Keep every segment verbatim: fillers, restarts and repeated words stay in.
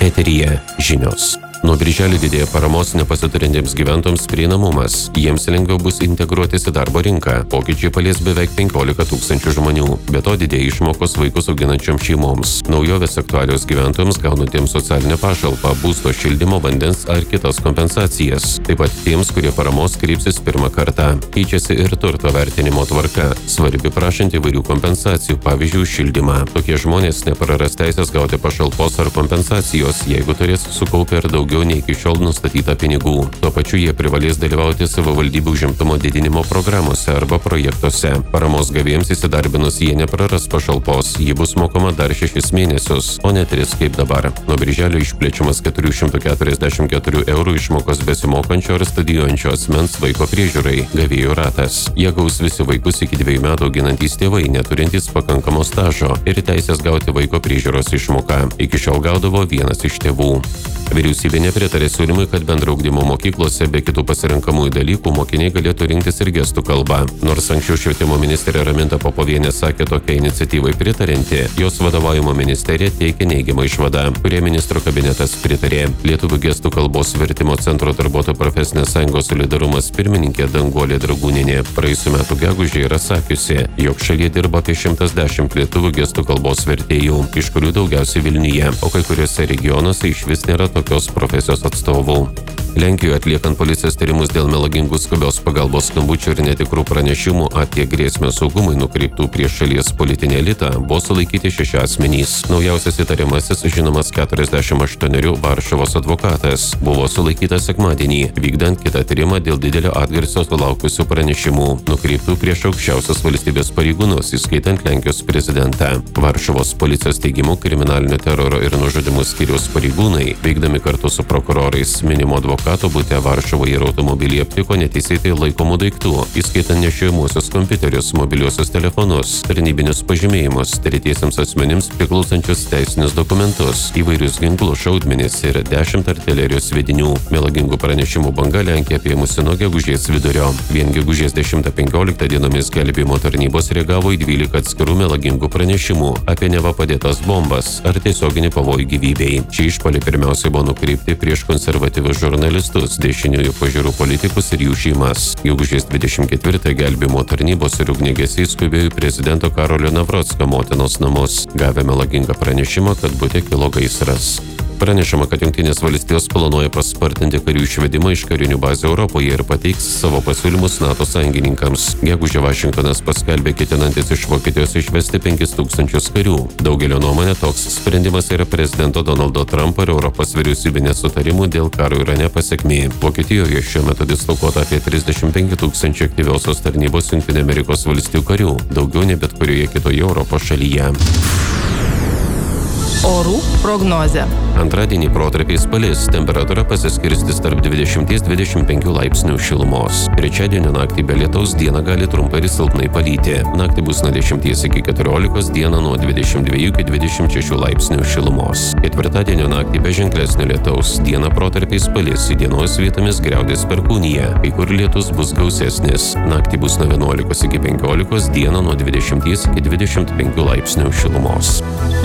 Eteryje žinios. Nuo birželio didėja paramos nepasiturintiems gyventojams prieinamumas. Jiems lengviau bus integruotis į darbo rinką. Pokyčiai palies beveik penkiolika tūkstančių žmonių. Be to didėja išmokos vaikus auginančioms šeimoms. Naujovės aktualios gyventojams gaunantiems socialinę pašalpą, būsto šildymo, vandens ar kitas kompensacijas. Taip pat tiems, kurie paramos kreipsis pirmą kartą. Keičiasi ir turto vertinimo tvarka. Svarbi prašant įvairių kompensacijų, pavyzdžiui, šildymą. Tokie žmonės nepraras teisės gauti pašalpos ar kompensacijos, jeigu turės sukaupę ir daugiau nei iki šiol nustatyta pinigų. Tuo pačiu jie privalės dalyvauti savivaldybių užimtumo didinimo programuose arba projektuose. Paramos gavėjams įsidarbinus jie nepraras pašalpos, ji bus mokama dar šešis mėnesius, o ne tris kaip dabar. Nuo birželio išplečiamas keturių šimtų keturiasdešimt keturių eurų išmokos besimokančio ar studijuojančio asmens vaiko priežiūrai gavėjų ratas. Jie gaus visi vaikus iki dviejų metų auginantys tėvai, neturintys pakankamo stažo ir teisės gauti vaiko priežiūros išmoką. Iki šiol gaudavo vienas iš tėvų. Vyriausybė nepritarė siūlymui, kad bendro ugdymo mokyklose be kitų pasirenkamųjų dalykų mokiniai galėtų rinktis ir gestų kalbą. Nors anksčiau švietimo ministrė Raminta Popovienė sakė tokiai iniciatyvai pritarinti, jos vadovaujama ministerija teikė neigiamą išvadą, kurie ministro kabinetas pritarė. Lietuvių gestų kalbos vertimo centro darbuotojų profesinės sąjungos Solidarumas pirmininkė Danguolė Dragūnienė praėjusių metų gegužę yra sakiusi, jog šalyje dirba apie šimtas dešimt lietuvių gestų kalbos vertėjų, iš kurių daugiausiai Vilniuje, o kai kuriuose regionuose išvis nėra tokios profesijos atstovų. Lenkijoje atliekant policijos tyrimus dėl melagingų skubios pagalbos skambučių ir netikrų pranešimų apie grėsmę saugumui nukreiptų prieš šalies politinį elitą, buvo sulaikyti šeši asmenys. Naujausias įtariamasis, žinomas keturiasdešimt aštuonerių Varšuvos advokatas, buvo sulaikytas sekmadienį, vykdant kitą tyrimą dėl didelio atgarsio sulaukusių pranešimų, nukreiptų prieš aukščiausios valstybės pareigūnus, įskaitant Lenkijos prezidentą. Varšuvos policijos teigimu, kriminalinio teroro ir nužudimų skyriaus pareigūnai, veikdami kartu su prokurorais, minimo advokato Advokato bute Varšuvoje ir automobilį aptiko neteisėtai laikomų daiktų, įskaitant nešiojamuosius kompiuterius, mobiliuosius telefonus, tarnybinius pažymėjimus, tretiesiems asmenims priklausančius teisinius dokumentus, įvairius ginklus, šaudmenis ir dešimt artilerijos sviedinių. Melagingų pranešimų banga Lenkija apėmusi nuo gegužės vidurio. Vien gegužės dešimtą penkioliktą dienomis gelbėjimo tarnybos reagavo į dvylika atskirų melagingų pranešimų apie neva padėtas bombas ar tiesioginį pavojų gyvybei. Šie išpuoliai pirmiausiai buvo nukreipti prieš konservatyvius žurnalistus, dešiniųjų pažiūrų politikus ir jų šeimas. Gegužės dvidešimt ketvirtąją gelbėjimo tarnybos ir ugniagesiai skubėjo į prezidento Karolio Navrocko motinos namus, gavę melagingą pranešimą, kad bute kilo gaisras. Pranešama, kad Jungtinės valstijos planuoja paspartinti karių išvedimą iš karinių bazių Europoje ir pateiks savo pasiūlymus NATO sąjungininkams. Gegužę Vašingtonas paskelbė ketinantis iš Vokietijos išvesti penkis tūkstančius karių. Daugelio nuomonė toks sprendimas yra prezidento Donaldo Trumpo ir Europos vyriausybinės sutarimų dėl karo Irane pasekmė. Vokietijoje šiuo metu dislokuota apie trisdešimt penki tūkstančiai aktyviosios tarnybos Jungtinių Amerikos valstijų karių, daugiau nei bet kurioje kitoje Europos šalyje. Orų prognozė. Antradienį protarpiais palis, temperatūra pasiskirstys tarp dvidešimt dvidešimt penkių laipsnių šilumos. Trečiadienio naktį be lietaus dieną gali trumpai ir silpnai palyti. Naktį bus nuo dešimties iki keturiolikos, dieną nuo dvidešimt dviejų iki dvidešimt šešių laipsnių šilumos. Ketvirtadienio naktį be ženklesnio lietaus, dieną protarpiais palis, įdienos vietomis griaudės perkūnija, kai kur lietus bus gausesnis. Naktį bus nuo vienuolikos iki penkiolikos, dieną nuo dvidešimties iki dvidešimt penkių laipsnių šilumos.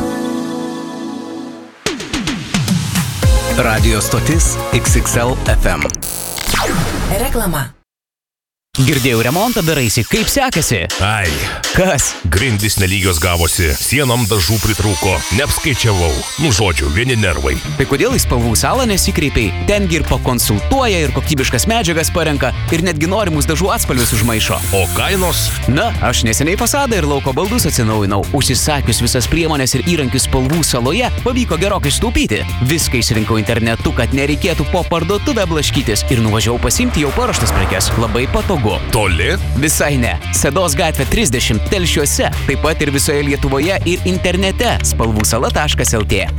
Radio stotis X X L F M. Reklama. Girdėjau, remontą daraisi, kaip sekasi? Ai. Kas? Grindys nelygios gavosi, sienom dažų pritrūko, neapskaičiavau. Nu žodžiu, vieni nervai. Tai kodėl į spalvų salą nesikreipiai? Tengi ir pakonsultuoja, ir kokybiškas medžiagas parenka, ir netgi norimus dažų atspalvius užmaišo. O kainos? Na, aš neseniai fasadą ir lauko baldus atsinaujinau. Užsisakius visas priemonės ir įrankius spalvų saloje, pavyko gerokai sutaupyti. Viską išsirinkau internetu, kad nereikėtų po parduotuvę blaškytis ir nuvažiavau pasiimti jau paruoštas prekes. Labai patogu. Toli? Visai ne. Sedos gatvė trisdešimt Telšiuose, taip pat ir visoje Lietuvoje ir internete spalvūsala taškas el tė.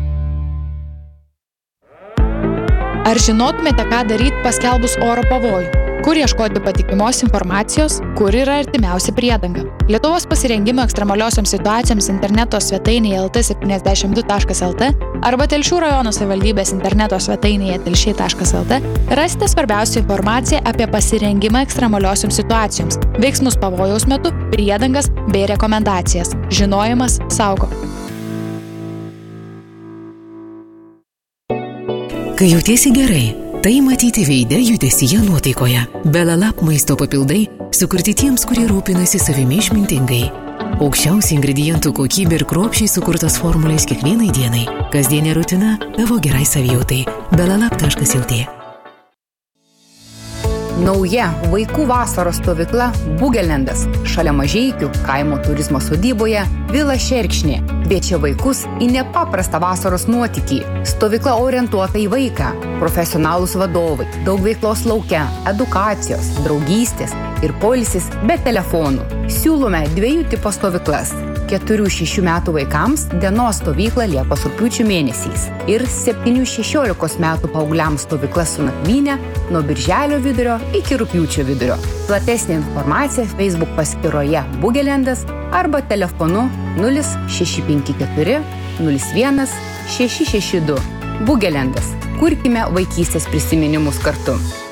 Ar žinotumėte, ką daryti paskelbus oro pavojų? Kur ieškoti patikimos informacijos, kur yra artimiausia priedanga? Lietuvos pasirengimo ekstremaliosioms situacijoms interneto svetainėje el t septyniasdešimt du taškas el t arba Telšių rajono savivaldybės interneto svetainėje telšiai taškas el t rasite svarbiausią informaciją apie pasirengimą ekstremaliosioms situacijoms, veiksmus pavojaus metu, priedangas bei rekomendacijas. Žinojimas saugo. Kai jautiesi gerai, tai matyti veide, judesyje, nuotaikoje. Belalab maisto papildai sukurti tiems, kurie rūpinasi savimi išmintingai. Aukščiausi ingredientų kokybė ir kruopščiai sukurtos formulės kiekvienai dienai. Kasdienė rutina tavo gerai savijautai. belalab taškas lt. Nauja vaikų vasaros stovykla Bugelendas šalia Mažeikių kaimo turizmo sodyboje Vila Šerkšnė kviečia vaikus į nepaprastą vasaros nuotykį. Stovykla orientuota į vaiką, profesionalūs vadovai, daug veiklos lauke, edukacijos, draugystės ir poilsis be telefonų. Siūlome dviejų tipo stovyklas. keturių šešių metų vaikams dienos stovykla Liepos rugpjūčio mėnesiais ir septynių šešiolikos metų paaugliams stovykla su nakvyne nuo birželio vidurio iki rugpjūčio vidurio. Platesnė informacija Facebook paskyroje Bugelendas arba telefonu nulis šeši penki keturi nulis vienas šeši šeši du. Bugelendas. Kurkime vaikystės prisiminimus kartu.